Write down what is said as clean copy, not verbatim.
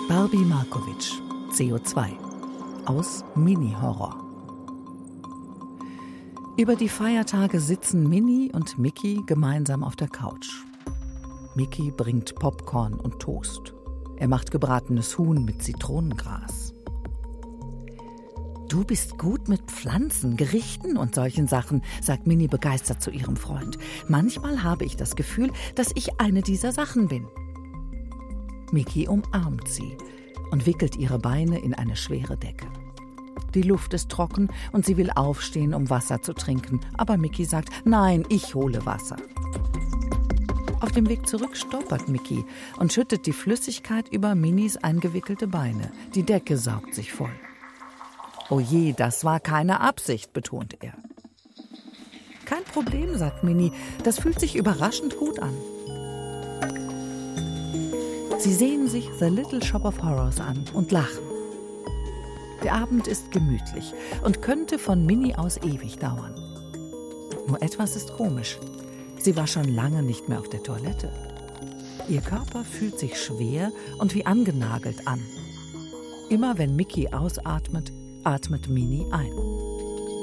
Barbie Markovic, CO2, aus Mini-Horror. Über die Feiertage sitzen Minnie und Mickey gemeinsam auf der Couch. Mickey bringt Popcorn und Toast. Er macht gebratenes Huhn mit Zitronengras. »Du bist gut mit Pflanzen, Gerichten und solchen Sachen«, sagt Minnie begeistert zu ihrem Freund. »Manchmal habe ich das Gefühl, dass ich eine dieser Sachen bin.« Mickey umarmt sie und wickelt ihre Beine in eine schwere Decke. Die Luft ist trocken und sie will aufstehen, um Wasser zu trinken. Aber Mickey sagt, nein, ich hole Wasser. Auf dem Weg zurück stolpert Mickey und schüttet die Flüssigkeit über Minnies eingewickelte Beine. Die Decke saugt sich voll. Oh je, das war keine Absicht, betont er. Kein Problem, sagt Minnie, das fühlt sich überraschend gut an. Sie sehen sich The Little Shop of Horrors an und lachen. Der Abend ist gemütlich und könnte von Minnie aus ewig dauern. Nur etwas ist komisch. Sie war schon lange nicht mehr auf der Toilette. Ihr Körper fühlt sich schwer und wie angenagelt an. Immer wenn Mickey ausatmet, atmet Minnie ein.